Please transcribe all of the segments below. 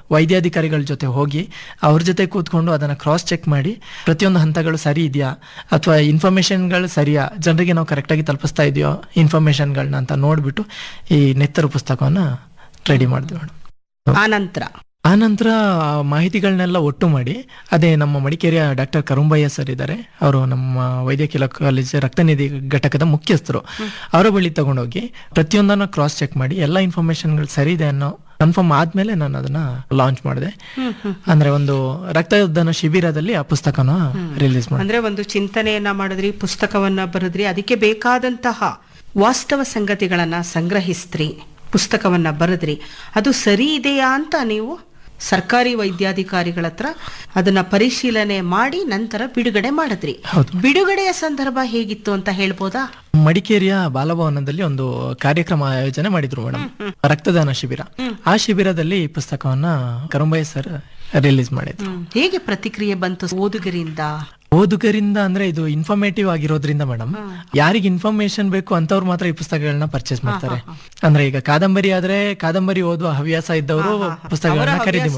ವೈದ್ಯಾಧಿಕಾರಿಗಳ ಜೊತೆ ಹೋಗಿ ಅವ್ರ ಜೊತೆ ಕೂತ್ಕೊಂಡು ಅದನ್ನ ಕ್ರಾಸ್ ಚೆಕ್ ಮಾಡಿ ಪ್ರತಿಯೊಂದು ಹಂತಗಳು ಸರಿ ಇದೆಯಾ ಅಥವಾ ಇನ್ಫಾರ್ಮೇಶನ್ಗಳು ಸರಿಯಾ, ಜನರಿಗೆ ನಾವು ಕರೆಕ್ಟಾಗಿ ತಲುಪಿಸ್ತಾ ಇದೆಯೋ ಇನ್ಫಾರ್ಮೇಶನ್ಗಳನ್ನ ಅಂತ ನೋಡ್ಬಿಟ್ಟು ಈ ನೆತ್ತರು ಪುಸ್ತಕವನ್ನ ರೆಡಿ ಮಾಡಿದ್ವಿ ಮೇಡಮ್. ಆನಂತರ ಮಾಹಿತಿಗಳನ್ನೆಲ್ಲ ಒಟ್ಟು ಮಾಡಿ ಅದೇ ನಮ್ಮ ಮಡಿಕೇರಿಯ ಡಾಕ್ಟರ್ ಕರುಂಬಯ್ಯ ಸರ್ ಇದ್ದಾರೆ, ಅವರು ನಮ್ಮ ವೈದ್ಯಕೀಯ ಕಾಲೇಜ್ ರಕ್ತನಿಧಿ ಘಟಕದ ಮುಖ್ಯಸ್ಥರು. ಅವರ ಬಳಿ ತಗೊಂಡೋಗಿ ಪ್ರತಿಯೊಂದನ್ನ ಕ್ರಾಸ್ ಚೆಕ್ ಮಾಡಿ ಎಲ್ಲ ಇನ್ಫಾರ್ಮೇಶನ್ಗಳು ಸರಿ ಇದೆ ಅನ್ನೋ ಕನ್ಫರ್ಮ್ ಆದ್ಮೇಲೆ ನಾನು ಅದನ್ನ ಲಾಂಚ್ ಮಾಡಿದೆ. ಅಂದ್ರೆ ಒಂದು ರಕ್ತದಾನ ಶಿಬಿರದಲ್ಲಿ ಆ ಪುಸ್ತಕನ ರಿಲೀಸ್ ಮಾಡಿ, ಅಂದ್ರೆ ಒಂದು ಚಿಂತನೆಯನ್ನ ಮಾಡಿದ್ರಿ, ಪುಸ್ತಕವನ್ನ ಬರೆದ್ರಿ, ಅದಕ್ಕೆ ಬೇಕಾದಂತಹ ವಾಸ್ತವ ಸಂಗತಿಗಳನ್ನ ಸಂಗ್ರಹಿಸ್ತ್ರಿ, ಪುಸ್ತಕವನ್ನ ಬರೆದ್ರಿ. ಅದು ಸರಿ ಇದೆಯಾ ಅಂತ ನೀವು ಸರ್ಕಾರಿ ವೈದ್ಯಾಧಿಕಾರಿಗಳ ಹತ್ರ ಅದನ್ನ ಪರಿಶೀಲನೆ ಮಾಡಿ ನಂತರ ಬಿಡುಗಡೆ ಮಾಡಿದ್ರಿ. ಬಿಡುಗಡೆಯ ಸಂದರ್ಭ ಹೇಗಿತ್ತು ಅಂತ ಹೇಳ್ಬೋದಾ? ಮಡಿಕೇರಿಯ ಬಾಲಭವನದಲ್ಲಿ ಒಂದು ಕಾರ್ಯಕ್ರಮ ಆಯೋಜನೆ ಮಾಡಿದ್ರು ಮೇಡಮ್, ರಕ್ತದಾನ ಶಿಬಿರ. ಆ ಶಿಬಿರದಲ್ಲಿ ಈ ಪುಸ್ತಕವನ್ನ ಕರುಂಬಯ್ಯ ಸರ್ ರಿಲೀಸ್ ಮಾಡಿದ್ರು. ಹೇಗೆ ಪ್ರತಿಕ್ರಿಯೆ ಬಂತು ಓದುಗರಿಂದ? ಅಂದ್ರೆ ಇದು ಇನ್ಫಾರ್ಮೇಟಿವ್ ಆಗಿರೋದ್ರಿಂದ ಮೇಡಮ್, ಯಾರಿಗೆ ಇನ್ಫಾರ್ಮೇಶನ್ ಬೇಕು ಅಂತವ್ರು ಮಾತ್ರ ಈ ಪುಸ್ತಕಗಳನ್ನ ಪರ್ಚೇಸ್ ಮಾಡ್ತಾರೆ. ಅಂದ್ರೆ ಈಗ ಕಾದಂಬರಿ ಆದ್ರೆ ಕಾದಂಬರಿ ಓದುವ ಹವ್ಯಾಸ ಇದ್ದವರು ಪುಸ್ತಕಗಳನ್ನ ಖರೀದಿ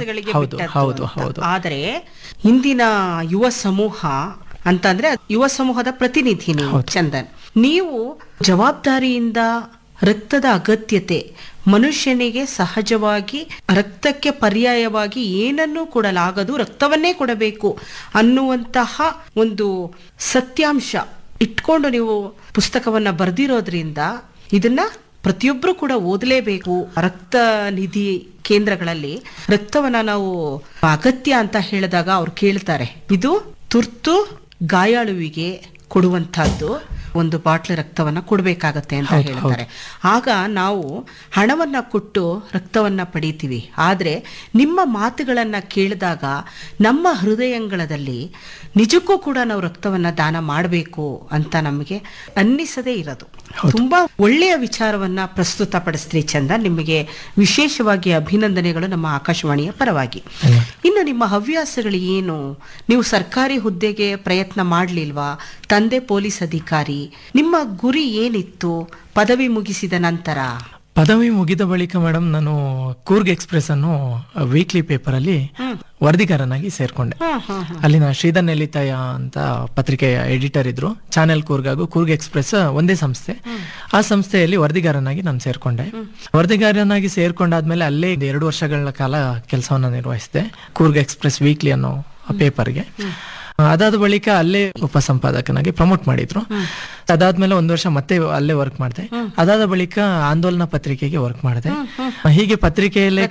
ಹೌದು. ಆದ್ರೆ ಇಂದಿನ ಯುವ ಸಮೂಹ ಅಂತಂದ್ರೆ ಯುವ ಸಮೂಹದ ಪ್ರತಿನಿಧಿ ನೀವು ಚಂದನ್, ನೀವು ಜವಾಬ್ದಾರಿಯಿಂದ ರಕ್ತದ ಅಗತ್ಯತೆ, ಮನುಷ್ಯನಿಗೆ ಸಹಜವಾಗಿ ರಕ್ತಕ್ಕೆ ಪರ್ಯಾಯವಾಗಿ ಏನನ್ನೂ ಕೊಡಲಾಗದು, ರಕ್ತವನ್ನೇ ಕೊಡಬೇಕು ಅನ್ನುವಂತಹ ಒಂದು ಸತ್ಯಾಂಶ ಇಟ್ಕೊಂಡು ನೀವು ಪುಸ್ತಕವನ್ನ ಬರೆದಿರೋದ್ರಿಂದ ಇದನ್ನ ಪ್ರತಿಯೊಬ್ರು ಕೂಡ ಓದಲೇಬೇಕು. ರಕ್ತ ನಿಧಿ ಕೇಂದ್ರಗಳಲ್ಲಿ ರಕ್ತವನ್ನ ನಾವು ಅಗತ್ಯ ಅಂತ ಹೇಳಿದಾಗ ಅವ್ರು ಕೇಳ್ತಾರೆ, ಇದು ತುರ್ತು ಗಾಯಾಳುವಿಗೆ ಕೊಡುವಂತಹದ್ದು, ಒಂದು ಬಾಟ್ಲಿ ರಕ್ತವನ್ನ ಕೊಡ್ಬೇಕಾಗತ್ತೆ ಅಂತ ಹೇಳ್ತಾರೆ. ಆಗ ನಾವು ಹಣವನ್ನ ಕೊಟ್ಟು ರಕ್ತವನ್ನ ಪಡೀತೀವಿ. ಆದ್ರೆ ನಿಮ್ಮ ಮಾತುಗಳನ್ನ ಕೇಳಿದಾಗ ನಮ್ಮ ಹೃದಯಂಗಳದಲ್ಲಿ ನಿಜಕ್ಕೂ ಕೂಡ ನಾವು ರಕ್ತವನ್ನ ದಾನ ಮಾಡಬೇಕು ಅಂತ ನಮಗೆ ಅನ್ನಿಸದೇ ಇರೋದು. ತುಂಬಾ ಒಳ್ಳೆಯ ವಿಚಾರವನ್ನ ಪ್ರಸ್ತುತಪಡಿಸ್ತೀರಿ ಚಂದನ್, ನಿಮಗೆ ವಿಶೇಷವಾಗಿ ಅಭಿನಂದನೆಗಳು ನಮ್ಮ ಆಕಾಶವಾಣಿಯ ಪರವಾಗಿ. ಇನ್ನು ನಿಮ್ಮ ಹವ್ಯಾಸಗಳು ಏನು? ನೀವು ಸರ್ಕಾರಿ ಹುದ್ದೆಗೆ ಪ್ರಯತ್ನ ಮಾಡ್ಲಿಲ್ವಾ? ತಂದೆ ಪೊಲೀಸ್ ಅಧಿಕಾರಿ, ನಿಮ್ಮ ಗುರಿ ಏನಿತ್ತು ಪದವಿ ಮುಗಿಸಿದ ನಂತರ? ಪದವಿ ಮುಗಿದ ಬಳಿಕ ಮೇಡಮ್ ನಾನು ಕೂರ್ಗ್ ಎಕ್ಸ್ಪ್ರೆಸ್ ಅನ್ನು ವೀಕ್ಲಿ ಪೇಪರ್ ಅಲ್ಲಿ ವರದಿಗಾರನಾಗಿ ಸೇರ್ಕೊಂಡೆ. ಅಲ್ಲಿನ ಶ್ರೀಧರ್ ನೆಲ್ಲಿತಾಯ ಅಂತ ಪತ್ರಿಕೆಯ ಎಡಿಟರ್ ಇದ್ರು. ಚಾನೆಲ್ ಕೂರ್ಗ್ ಹಾಗೂ ಕೂರ್ಗ್ ಎಕ್ಸ್ಪ್ರೆಸ್ ಒಂದೇ ಸಂಸ್ಥೆ. ಆ ಸಂಸ್ಥೆಯಲ್ಲಿ ವರದಿಗಾರನಾಗಿ ನಾನು ಸೇರ್ಕೊಂಡೆ. ವರದಿಗಾರನಾಗಿ ಸೇರ್ಕೊಂಡಾದ್ಮೇಲೆ ಅಲ್ಲೇ 2 ವರ್ಷಗಳ ಕಾಲ ಕೆಲಸವನ್ನ ನಿರ್ವಹಿಸಿದೆ ಕೂರ್ಗ್ ಎಕ್ಸ್ಪ್ರೆಸ್ ವೀಕ್ಲಿ ಅನ್ನೋ ಪೇಪರ್ಗೆ. ಅದಾದ ಬಳಿಕ ಅಲ್ಲೇ ಉಪಸಂಪಾದಕನಾಗಿ ಪ್ರಮೋಟ್ ಮಾಡಿದ್ರು. ಅದಾದ್ಮೇಲೆ 1 ವರ್ಷ ಮತ್ತೆ ಅಲ್ಲೇ ವರ್ಕ್ ಮಾಡಿದೆ. ಅದಾದ ಬಳಿಕ ಆಂದೋಲನ ಪತ್ರಿಕೆಗೆ ವರ್ಕ್ ಮಾಡಿದೆ. ಹೀಗೆ ಪತ್ರಿಕೆಯಲ್ಲೇ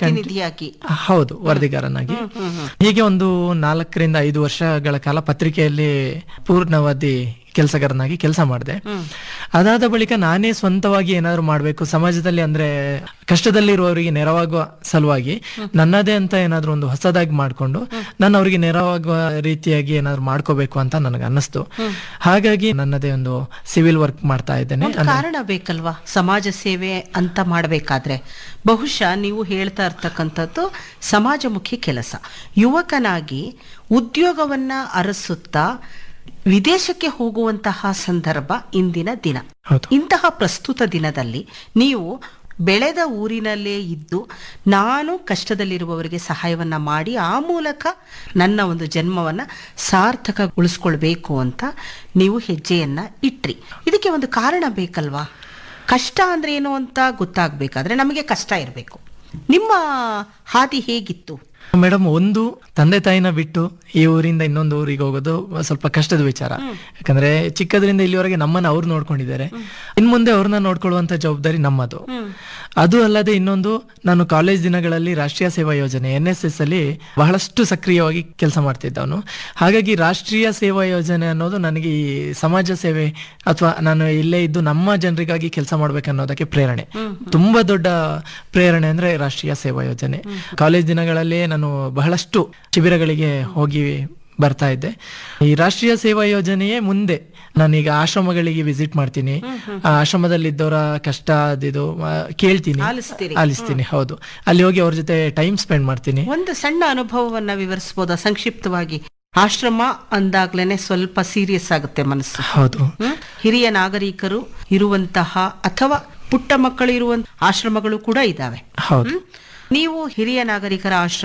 ಹೌದು ವರದಿಗಾರನಾಗಿ ಹೀಗೆ ಒಂದು 4 ರಿಂದ 5 ವರ್ಷಗಳ ಕಾಲ ಪತ್ರಿಕೆಯಲ್ಲಿ ಪೂರ್ಣಾವಧಿ ಕೆಲಸಗಾರನಾಗಿ ಕೆಲಸ ಮಾಡಿದೆ. ಅದಾದ ಬಳಿಕ ನಾನೇ ಸ್ವಂತವಾಗಿ ಏನಾದ್ರು ಮಾಡ್ಬೇಕು ಸಮಾಜದಲ್ಲಿ, ಅಂದ್ರೆ ಕಷ್ಟದಲ್ಲಿರುವವರಿಗೆ ನೆರವಾಗುವ ಸಲುವಾಗಿ ನನ್ನದೇ ಅಂತ ಏನಾದ್ರು ಒಂದು ಹೊಸದಾಗಿ ಮಾಡ್ಕೊಂಡು ನಾನು ಅವ್ರಿಗೆ ನೆರವಾಗುವ ರೀತಿಯಾಗಿ ಏನಾದ್ರು ಮಾಡ್ಕೋಬೇಕು ಅಂತ ನನಗೆ ಅನ್ನಿಸ್ತು. ಹಾಗಾಗಿ ನನ್ನದೇ ಒಂದು ಸಿವಿಲ್ ವರ್ಕ್ ಮಾಡ್ತಾ ಇದ್ದೇನೆ. ಕಾರಣ ಬೇಕಲ್ವಾ ಸಮಾಜ ಸೇವೆ ಅಂತ ಮಾಡಬೇಕಾದ್ರೆ? ಬಹುಶಃ ನೀವು ಹೇಳ್ತಾ ಇರ್ತಕ್ಕಂಥದ್ದು ಸಮಾಜಮುಖಿ ಕೆಲಸ. ಯುವಕನಾಗಿ ಉದ್ಯೋಗವನ್ನ ಅರಸುತ್ತಾ ವಿದೇಶಕ್ಕೆ ಹೋಗುವಂತಹ ಸಂದರ್ಭ ಇಂದಿನ ದಿನ. ಇಂತಹ ಪ್ರಸ್ತುತ ದಿನದಲ್ಲಿ ನೀವು ಬೆಳೆದ ಊರಿನಲ್ಲೇ ಇದ್ದು ನಾನು ಕಷ್ಟದಲ್ಲಿರುವವರಿಗೆ ಸಹಾಯವನ್ನ ಮಾಡಿ ಆ ಮೂಲಕ ನನ್ನ ಒಂದು ಜನ್ಮವನ್ನ ಸಾರ್ಥಕಗೊಳಿಸ್ಕೊಳ್ಬೇಕು ಅಂತ ನೀವು ಹೆಜ್ಜೆಯನ್ನ ಇಟ್ರಿ. ಇದಕ್ಕೆ ಒಂದು ಕಾರಣ ಬೇಕಲ್ವಾ? ಕಷ್ಟ ಅಂದ್ರೆ ಏನು ಅಂತ ಗೊತ್ತಾಗ್ಬೇಕಾದ್ರೆ ನಮಗೆ ಕಷ್ಟ ಇರಬೇಕು. ನಿಮ್ಮ ಹಾದಿ ಹೇಗಿತ್ತು ಮೇಡಮ್? ಒಂದು ತಂದೆ ತಾಯಿನ ಬಿಟ್ಟು ಈ ಊರಿಂದ ಇನ್ನೊಂದು ಊರಿಗೆ ಹೋಗೋದು ಸ್ವಲ್ಪ ಕಷ್ಟದ ವಿಚಾರ. ಯಾಕಂದ್ರೆ ಚಿಕ್ಕದ್ರಿಂದ ಇಲ್ಲಿವರೆಗೆ ನಮ್ಮನ್ನ ಅವ್ರು ನೋಡ್ಕೊಂಡಿದ್ದಾರೆ. ಇನ್ ಮುಂದೆ ಅವ್ರನ್ನ ನೋಡ್ಕೊಳ್ಳುವಂತ ಜವಾಬ್ದಾರಿ ನಮ್ಮದು. ಅದು ಅಲ್ಲದೆ ಇನ್ನೊಂದು, ನಾನು ಕಾಲೇಜ್ ದಿನಗಳಲ್ಲಿ ರಾಷ್ಟ್ರೀಯ ಸೇವಾ ಯೋಜನೆ NSS ಅಲ್ಲಿ ಬಹಳಷ್ಟು ಸಕ್ರಿಯವಾಗಿ ಕೆಲಸ ಮಾಡ್ತಿದ್ದವನು. ಹಾಗಾಗಿ ರಾಷ್ಟ್ರೀಯ ಸೇವಾ ಯೋಜನೆ ಅನ್ನೋದು ನನಗೆ ಈ ಸಮಾಜ ಸೇವೆ ಅಥವಾ ನಾನು ಇಲ್ಲೇ ಇದ್ದು ನಮ್ಮ ಜನರಿಗಾಗಿ ಕೆಲಸ ಮಾಡ್ಬೇಕನ್ನೋದಕ್ಕೆ ಪ್ರೇರಣೆ, ತುಂಬಾ ದೊಡ್ಡ ಪ್ರೇರಣೆ ಅಂದ್ರೆ ರಾಷ್ಟ್ರೀಯ ಸೇವಾ ಯೋಜನೆ. ಕಾಲೇಜ್ ದಿನಗಳಲ್ಲಿ ನಾನು ಬಹಳಷ್ಟು ಶಿಬಿರಗಳಿಗೆ ಹೋಗಿ ಬರ್ತಾ ಇದ್ದೆ. ಈ ರಾಷ್ಟ್ರೀಯ ಸೇವಾ ಯೋಜನೆಯೇ ಮುಂದೆ ನಾನೀಗ ಆಶ್ರಮಗಳಿಗೆ ವಿಸಿಟ್ ಮಾಡ್ತೀನಿ, ಆಶ್ರಮದಲ್ಲಿದ್ದವರ ಕಷ್ಟ ಅದಿದು ಕೇಳ್ತೀನಿ, ಆಲಿಸ್ತೀನಿ. ಹೌದು, ಅಲ್ಲಿ ಹೋಗಿ ಅವ್ರ ಜೊತೆ ಟೈಮ್ ಸ್ಪೆಂಡ್ ಮಾಡ್ತೀನಿ. ಒಂದು ಸಣ್ಣ ಅನುಭವವನ್ನ ವಿವರಿಸಬಹುದಾ ಸಂಕ್ಷಿಪ್ತವಾಗಿ? ಆಶ್ರಮ ಅಂದಾಗ್ಲೇನೆ ಸ್ವಲ್ಪ ಸೀರಿಯಸ್ ಆಗುತ್ತೆ ಮನಸ್ಸು. ಹೌದು, ಹಿರಿಯ ನಾಗರಿಕರು ಇರುವಂತಹ ಅಥವಾ ಪುಟ್ಟ ಮಕ್ಕಳು ಇರುವಂತಹ ಆಶ್ರಮಗಳು ಕೂಡ ಇದಾವೆ. ಹೌದು, ನೀವು ಹಿರಿಯ ನಾಗರಿಕರ ಆಶ್ರಮ